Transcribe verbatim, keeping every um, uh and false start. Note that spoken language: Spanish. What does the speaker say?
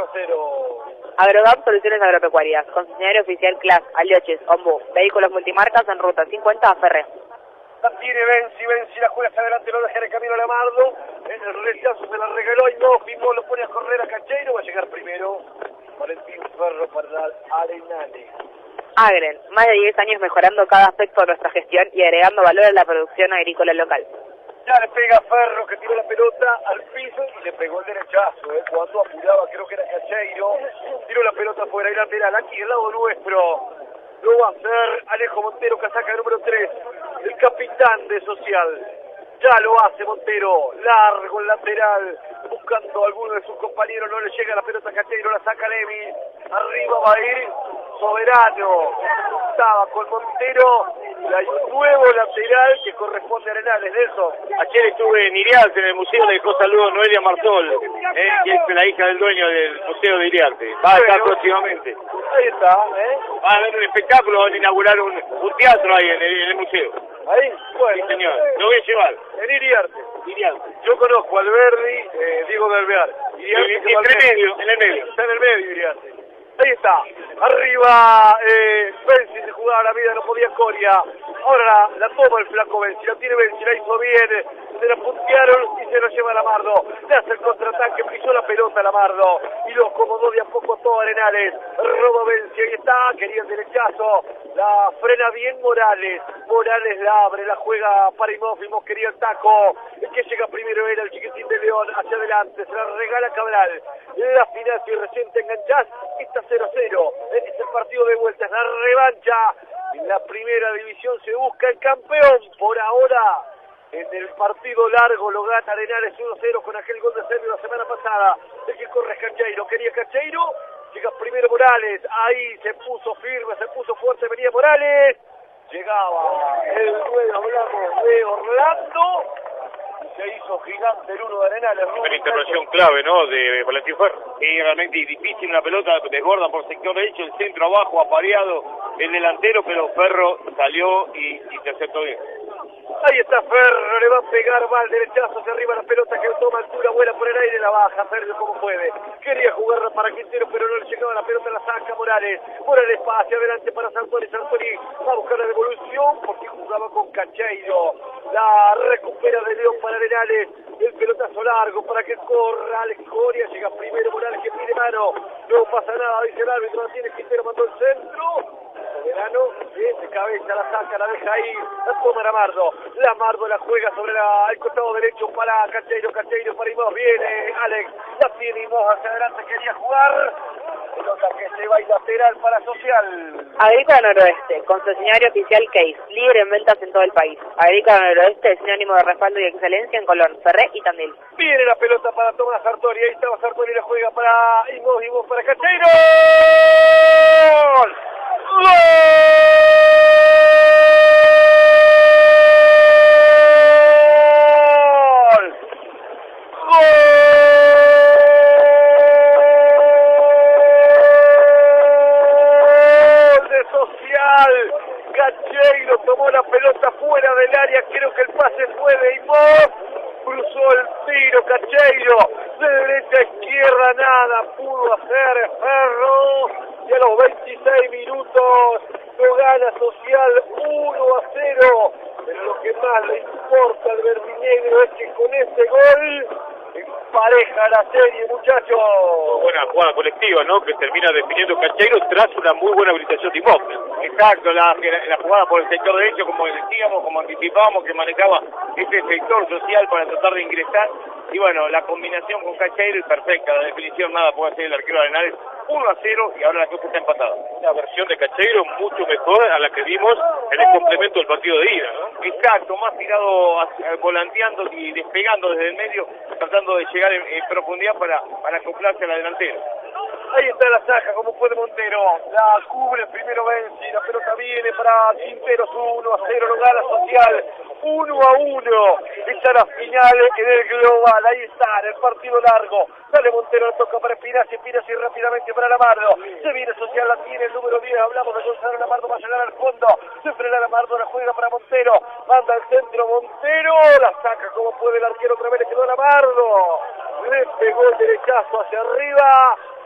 a cero. Agrodam Soluciones Agropecuarias, concesionario oficial C L A S, Alioches, Ombú, vehículos multimarcas en ruta cincuenta a Ferré. La tiene Benzi, Benzi la juega hacia adelante, lo deja en el camino a Lamardo, en el rechazo se la regaló y no, Pimó lo pone a correr a Cacheiro, va a llegar primero Valentín Ferro para Arenales. Agren, más de diez años mejorando cada aspecto de nuestra gestión y agregando valor a la producción agrícola local. Ya le pega Ferro que tiró la pelota al piso y le pegó el derechazo, ¿eh? Cuando apuraba, creo que era Cacheiro, tiró la pelota fuera y lateral, aquí al lado nuestro, lo va a hacer Alejo Montero, casaca número tres, el capitán de Social. Ya lo hace Montero, largo el lateral, buscando a alguno de sus compañeros, no le llega la pelota a Cacheiro, la saca Levi, arriba va a ir Soberano, estaba con Montero, y hay un nuevo lateral que corresponde a Arenales. Nelson. Ayer estuve en Iriarte, en el museo, le dejó saludos Noelia Marsol, eh, que es la hija del dueño del museo de Iriarte. Va a estar próximamente. Ahí está, ¿eh? Va a haber un espectáculo, van a inaugurar un, un teatro ahí en el, en el museo. Ahí, bueno. Sí, señor, lo voy a llevar. En Iriarte. Iriarte. Yo conozco al Verdi, eh, Diego del Alvear. Iriarte, en, en el medio, en el medio. Está en el medio, Iriarte. Ahí está. Arriba, eh, Benzi se jugaba la vida, no podía Coria. Ahora la, la toma el flaco Benzi, la tiene Benzi, la hizo bien. Se la puntearon y se lo lleva a Lamardo. Le hace el contraataque, pisó la pelota a Lamardo. Y lo acomodó de a poco a todo Arenales. Roba Benzi, ahí está, quería el derechazo. La frena bien Morales. Morales la abre, la juega para Imófimos, quería el taco. El que llega primero era el chiquitín de León, hacia adelante, se la regala Cabral. La final, si recién te enganchás, está cero a cero. Es el partido de vuelta, es la revancha. En la primera división se busca el campeón. Por ahora, en el partido largo lo gana Arenales uno a cero con aquel gol de Sergio la semana pasada. El que corre es Cacheiro, quería Cacheiro. Llega primero Morales, ahí se puso firme, se puso fuerte, venía Morales. Llegaba el nueve, hablamos de Orlando. Se hizo gigante el uno de Arenales. Una intervención clave, ¿no?, de Valentín Ferro. Y realmente difícil, una pelota desborda por sector derecho, el centro abajo, apareado el delantero, pero Ferro salió y, y se aceptó bien. Ahí está Ferro, le va a pegar mal derechazo hacia arriba la pelota que toma altura, vuela por el aire, la baja, Ferro como puede. Quería jugarla para Quintero, pero no le llegaba la pelota, la saca Morales. Morales va hacia adelante para Santoni, Santoni va a buscar la devolución porque jugaba con Cacheiro. La recupera de León para Arenales, el pelotazo largo para que corra Alex Coria, llega primero Morales que pide mano, no pasa nada, dice el árbitro, la tiene Quintero, mandó el centro. Soberano, de cabeza la saca, la deja ahí, la toma Lamardo. Lamardo la juega sobre la, el costado derecho para Cacheiro, Cacheiro para Imós, viene Alex, la tiene Imós hacia adelante, quería jugar. Pelota que se va y lateral para Social. Agrícola Noroeste, concesionario oficial Case, líder en ventas en todo el país. Agrícola Noroeste es sinónimo de respaldo y excelencia en Colón, Ferré y Tandil. Viene la pelota para Tomás Sartori, ahí estaba Sartori, la juega para Imós, Imós para Cacheiro. ¡Gol! ¡Gol! Cacheiro tomó la pelota fuera del área, creo que el pase fue de Imós, cruzó el tiro Cacheiro, de derecha a izquierda nada pudo hacer Ferro, y a los veintiséis minutos lo gana Social uno a cero, pero lo que más le importa al verdinegro es que con ese gol empareja la serie, muchachos. Buena jugada colectiva, ¿no?, que termina definiendo Cacheiro tras una muy buena habilitación de Imós. Exacto, la, la jugada por el sector derecho, como decíamos, como anticipábamos, que manejaba ese sector Social para tratar de ingresar. Y bueno, la combinación con Cacheiro es perfecta, la definición nada puede hacer el arquero de Arenales. uno a cero y ahora la cosa está empatada. La versión de Cacheiro mucho mejor a la que vimos en el complemento del partido de ida, ¿no? Exacto, más tirado, hacia, volanteando y despegando desde el medio, tratando de llegar en, en profundidad para, para acoplarse a la delantera. Ahí está la saca, como puede Montero, la cubre primero Benzi, la pelota viene para Quinteros, uno a cero, lo gana Social, uno a uno, está la final en el global, ahí está, en el partido largo, dale Montero, la toca para Espinazzi, Espinazzi rápidamente para Lamardo, se viene Social, la tiene el número diez, hablamos de Gonzalo Lamardo, va a llegar al fondo, se frena Lamardo, la juega para Montero, manda al centro Montero, la saca como puede el arquero, otra vez le quedó Lamardo, le pegó el derechazo hacia arriba.